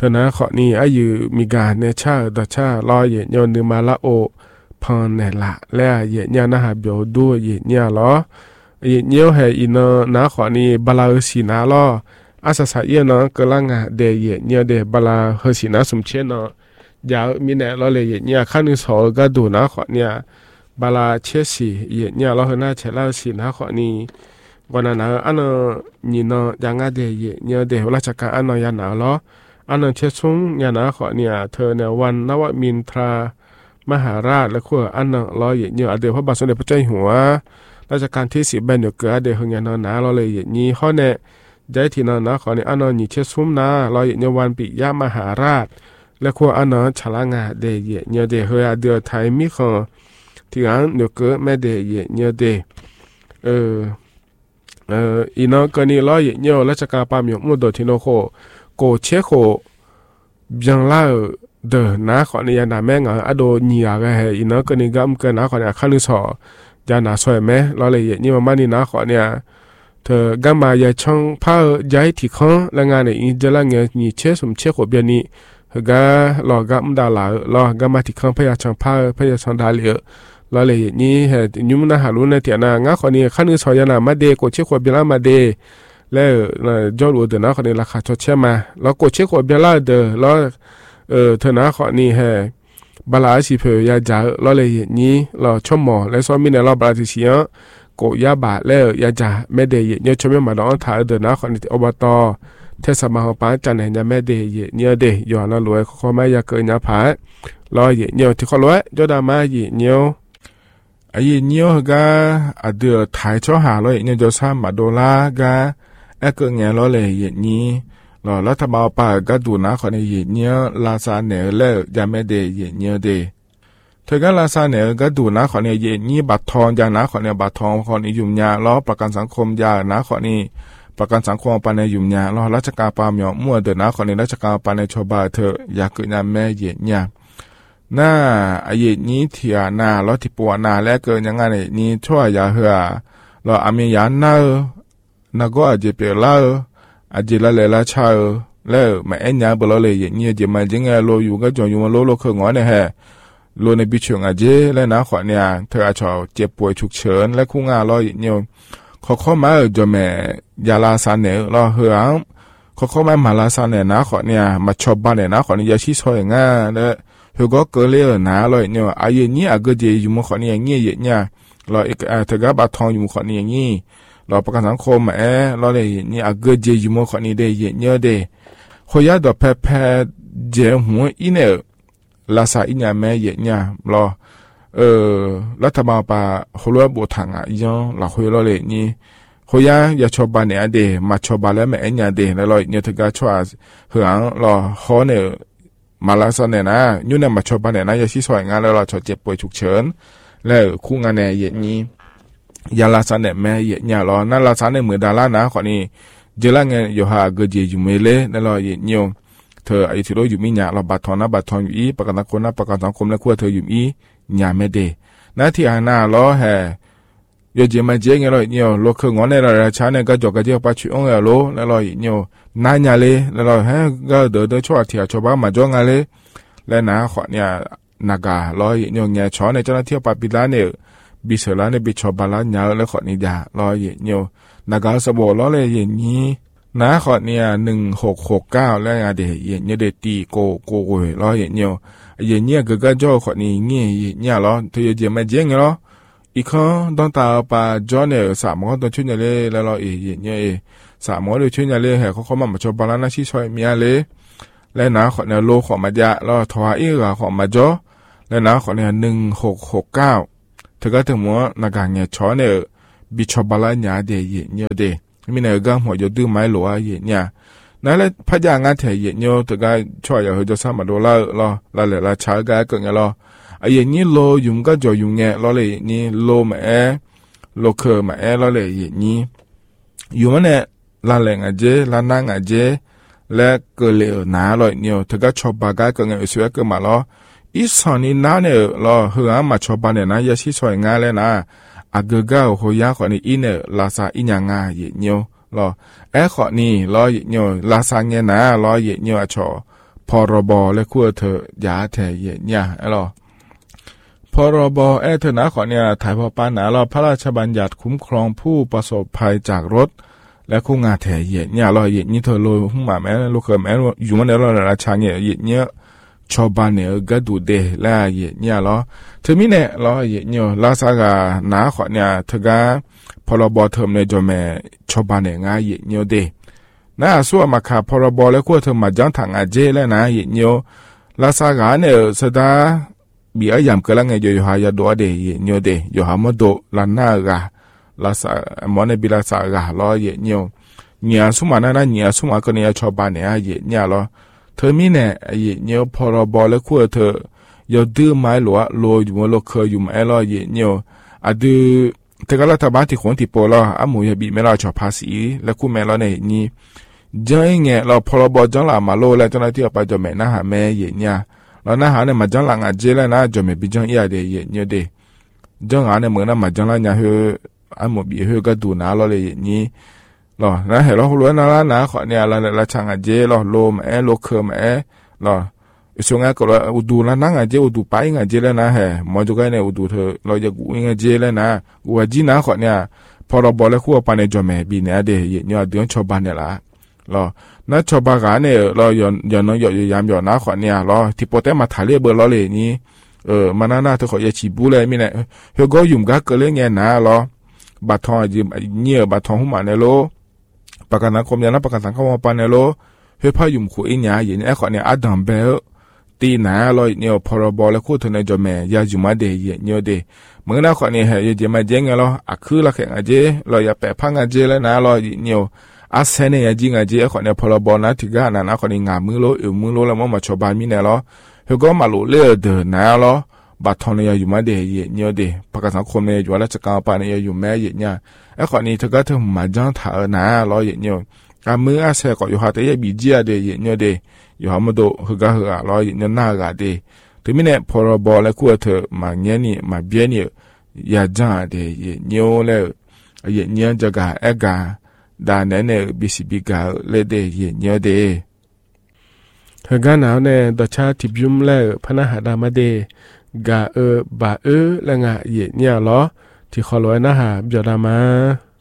อนะขอนี่อายุมีการเนชาดชารอเยญนึมาละโอพอนเนละและเยญนะหาเบียวดูเยญลอเยญเฮอินนะขอนี่บาลาสินาลออาสสะเยนะกะลังเดเยญเดบาลาเฮสินาสมเชนยาวมีแนลอเลยเยญคันสอก็ดูนะขอเนี่ยบาลาเชสิเยญลอเฮนะเชลาสินะขอนี่วันนั้นอันนี่นะยังเดเยญเดราชการอันยานาลออันนั้นเชซุงยานาขอเนี่ยเธอเนี่ยวันนวมินทรามหาราชและขั้วอันนั้นรอเยอะเดี๋ยวพระบาทสมเด็จพระเจ้าอยู่หัวราชการที่10เกิดเดี๋ยวหงยานนาเราเลยยี่ข้อเนี่ยใจที่นั่นนะขอเนี่ยอันนั้นนี่เชซุมนารอเยวันปิยมหาราชและขั้วอันนั้นฉลางาเดเยเดี๋ยวเฮียเดี๋ยวไทยมีของที่อันเดี๋ยวเกิดแม่เดเยเดอีน้องก็นี่รอเยราชการปามยมุดที่โนโคโกเชโคbien là de naขอนี่ยานาแม่งอะโดนียาก็ให้อีน้องก็นี่ก็มกันนะขอเนี่ยคันสอยานาสวยแม่รอเลยนี่มันนี่นะขอเนี่ยเธอกัมมายาช่องพาย้ายที่ข้อแล้วงานเนี่ยอีจะละเงี้ยนี่เชสมเชโคเบียนี่เฮกาลอกัมดาลารอกัมมาที่ข้อพยาช่องพาพยาช่องดาเลียรอเลยนี่เฮยุมนะหารุนในเตียนางาขอนี่คันสอยานามาเดโกเชโคเบียละมาเดแล้วจอดวัวเดินนะคนนี้ราคาชดเชยมาแล้วกดเช็คคนเบลล่าเดอแล้วเธอนะคนนี้ให้บาลาสิเพยาจ่าแล้วเลยนี้เราชมหมอแล้วซ้อมมีในเราบาลาสิเชียกยาบาแล้วยาจ่าไม่ได้เนี่ยชมมาดองถ่ายเดินนะคนนี้อบตเทศบาลปานจันทร์เนี่ยไม่ได้เนี่ยเดยย้อนแล้วรวยเขาไม่อยากเกินยาผาแล้วเนี่ยที่เขารวยจอดามาเนี่ยไอ้เนี่ยก็เดือดถ่ายช่อหาเลยเนี่ยจะสร้างมาโดลาก็ก็เงี้ยล้อเลยอย่างนี้เรารัฐบาลป่าก็ดูนะคนในอย่างเงี้ยลาซาเนอเล่ยังไม่ได้อย่างเงี้ยเดเธอก็ลาซาเนอก็ดูนะคนในอย่างนี้บัตรทองอย่างนะคนในบัตรทองคนในยุ่งยากล้อประกันสังคมยากนะคนนี้ประกันสังคมปานในยุ่งยากล้อราชการปามยอมั่วเดินนะคนในราชการปานในชาวบ้านเธออยากเกิดงานแม่อย่างเงี้ยน่าไอ้อย่างนี้เถียนาล้อที่ปวดนาและเกินยังไงนี่ช่วยยาเหือเราอามียานานักก็อาจจะเปล่าอาจจะละเลยละชาแล้วไม่เอ็นยาบลอเลยอย่างนี้จะมาจึงไงโลอยู่ก็จงอยู่มาโลเคยงอเนี่ยฮะโลในบิชงอาจจะแล้วนะขอเนี่ยเธออาจจะเจ็บป่วยฉุกเฉินและคู่งานรออย่างนี้เขามาจะแม่ยาลาซานเนี่ยรอเหือเขามาลาซานเนี่ยนะขอเนี่ยมาชอบบ้านเนี่ยนะขอเนี่ยยาชีซอยง่าแล้วเธอก็เกลือนะรออย่างนี้อายุนี้อาก็จะอยู่มาขอเนี่ยอย่างนี้อย่างเงี้ยรออีกเธอก็บัตรทองอยู่ขอเนี่ยอย่างนี้เราประกันสังคมเราเลยนี่อาเกจอยู่มั่วคนนี้ได้เยอะเดขอยาดอกแพ้เจ้าหัวอินเนอลาซาอินยาแม่เยเนี่ยเรารัฐบาลป่าหัวบัวทางยังเราคุยเราเลยนี่ขอยาอย่าชอบบ้านเนี่ยเดมาชอบบ้านแล้วแม่เอ็นยาเดแล้วเราเนี่ยถึงก็ช่วยเหืองเราเขาเนี่ยมาลาซาเนี่ยนะยุ่งเนี่ยมาชอบบ้านเนี่ยนะอย่าชี้สวยงานแล้วเราชอบเจ็บป่วยฉุกเฉินแล้วคู่งานเนี่ยเยนี่ยาลาซาเนี่ยแม่เนี่ยรอนั่นลาซาเนี่ยเหมือนดารานะคนนี้เจริญเงี้ยอยู่หาเกจอยู่เมเล่นั่นเราเนี่ยเธอไอ้ที่เราอยู่มีเนี่ยเราบัตรทองนะบัตรทองอยู่อีประกันสังคมนะประกันสังคมแล้วขั้วเธออยู่อีเนี่ยไม่ได้นั่นที่อันน่ะรอแห่ยอดเจมันเจเงี้ยเราเนี่ยโลกงอนเนี่ยเราชาเนี่ยก็จอกก็เจ้าปัจจุบันเราโลแล้วเราเนี่ยนั่นเนี่ยเลยแล้วเราก็เดินช่วยเที่ยวชาวบ้านมาจ้องอะไรแล้วนะขอเนี่ยนักเราเนี่ยชอเนี่ยเจ้าหน้าที่ปาปิลาเนี่ยบิสลาเนี่ยบิชอบาลานยาวแล้วขอนี่ยารอเนี่ยนักสบอล้อเลยอย่างนี้นะขอเนี่ย1669แล้วเดี๋ยวเนี่ยเดตีโกล้อเนี่ยเนี่ยก็จ่อขอนี่เงี้ยเนี่ยล้อเธอจะมาเจ๊งล้ออีกครั้งต้องตาปาจอเนี่ย3มื้อต้องช่วยเลยแล้วล้อเนี่ย3มื้อเลยช่วยเลยให้เขามาชอบบาลานชี้ช่วยเมียเลยแล้วนะขอเนี่ยโลขอมาจะล้อถวายอีกขอมาจ่อแล้วนะขอเนี่ย1669เธอก็ถึงว่านักเงี้ยชอเนี่ยบิชอบบาลานยาเดียเนี่ยเดมีเนื้อกังหัวจะดื้อไม้หลัวเนี่ยนั่นแหละพยางานเถียเนี่ยเธอก็ช่วยอย่าให้จะสร้างมาดูละเลยละช้าก็เกินเงี้ยละไอ้เนี่ยโลยุ่งก็จะยุ่งเงี้ยเลยนี่โลมาโลเคมาเลยนี่อยู่มันเนี่ยละแรงเจละนั่งเจและเกลือหนาเลยเนี่ยเธอก็ชอบบางก็เงี้ยสวยก็มาละอีสานนี่นั่นเนี่ยเราเหือมาชอบบางเนี่ยนะยาชีสวยงานเลยนะอาเกก้าหัวยาขอนี่อินเนอลาซาอินยังง่ายเนียวรอขอนี่รอเนียวลาซาเงี้ยนะรอเนียวชอพรบและขั้วเธอยาแทเย็นเนี่ยไอ้หรอพรบเธอนะขอเนี่ยถ่ายพอปานหนาเราพระราชบัญญัติคุ้มครองผู้ประสบภัยจากรถและคู่งาแถเย็นเนี่ยเราเย็นนี่เธอโลหุ่มหมาแม่ลูกเคยแม่อยู่มันเราราชาเนี่ยเย็นเนี่ยชาวบ้านเนี่ยก็ดูเดและเย็นเนี่ยเราเธอมีเนี่ยเราเย็นเนี่ยลาซากาหนาขอเนี่ยเธอก็พรบเธอเนี่ยจอมแม่ชาวบ้านเนี่ยง่ายเย็นเนี่ยเดน่าสู้มาขาพรบและขั้วเธอมาจังถังอาเจแล้วนะเย็นเนี่ยลาซากาเนี่ยสดาบีอายามเกลังไงอยู่หายาดัวเดยเนียวเดอยู่หามโดลานน่ากาลาสามอนเนบิลาสากาล้อเยเนียวเนียสุมานาเนียสุมาก็เนียชอบบ้านเนี่ยเยเนียล้อเธอมีเนี่ยเยเนียวพอรบและขั้วเธอยอดื้อไม้หลวโลอยู่โลเคยอยู่ไม้ล้อเยเนียวอะดื้อเธอก็รัฐบาลที่คนที่โปล้ออามูยบีไม่รอชอบภาษีและคู่แม่ล้อเนี่ยนี่จังเงี้ยเราพอรบจังหลามาโลและจังหลาที่เอาไปจะแม่น่าหาแม่เยเนี่ยแล้วนะฮะเนี่ยมาจังหลังอาเจแล้วนะจอมบิจังอีอาเดยเนี่ยเดจังหาเนี่ยเหมือนนะมาจังหลังเนี่ยเฮอันหมดบีเฮก็ดูนะเราเลยนี่หรอนะเห็นเราล้วนนะนะขอเนี่ยละช่างอาเจเราโลมโลเคมหรอส่วนงั้นก็เราดูแล้วนั่งอาเจดูไปอาเจแล้วนะเฮมอจุกันเนี่ยดูเธอเราจะกูอาเจแล้วนะกูว่าจีนะขอเนี่ยพอเราบอกแล้วคู่ปานในจอมบีเนี่ยเดยเนี่ยเดือนชาวบ้านเนี่ยละรอนั่นชาวบ้านเนี่ยเราย้อนน้องยามนะขอเนี่ยรอที่โปรเตมาถ่ายเรียบเบอร์เราเลยนี่มันน่าเธอขออย่าฉีบุเลยมีเนี่ยเฮก็ยุ่มกักเกลือเงี้ยนะรอบัตรทองยืมเนี่ยบัตรทองหุ่มในโลประกันสังคมเนี่ยนะประกันสังคมปานในโลเฮพายุ่มคุยเนี่ยอย่างนี้ขอเนี่ยอดัมเบลตีนะรอเนี่ยพอรบแล้วคู่เธอในจอมยาจุมาเดยเนี่ยเดเมื่อน่าขอเนี่ยเฮยจะมาเจ๊งรออักคือละแข่งอาเจรออย่าแปะพังอาเจแล้วนะรอเนี่ยอาเซเนียจิงอาเจขอเนี่ยพอรบนะที่กันนะขอเนี่ยงามือโลมือโลแล้วมาชาวบ้านมีเนี่ยรอเฮก็มาโลเลือเดินนะรอบัตรทองเนี่ยอยู่มาเดยเนี่ยเดประกันสังคมเนี่ยอยู่แล้วจะกาวปานเนี่ยอยู่แม่เนี่ยขอเนี่ยเธอก็เธอมาจังถ่ายนะรอเนี่ยมืออาเซก็อยู่หาแต่ยังบีเจียเดยเนี่ยเดอยู่หามาดูเฮก็เฮก็รอเนี่ยน่ากาเดถึงมีเนี่ยพอรบแล้วคู่เธอมาเนี่ยนี่มาเบี้ยเนี่ยยาจังเดยเนี่ยแล้วเนี่ยจะกากาดานเนี่ยบิสิบิกาเลเดยเนี่ยเดเฮก็หนาวเนี่ยต่อชาติบิมแล้วพนักหาดามาเดกาบาละงะเนี่ยล้อที่ขอลอยนะฮะเบียดามา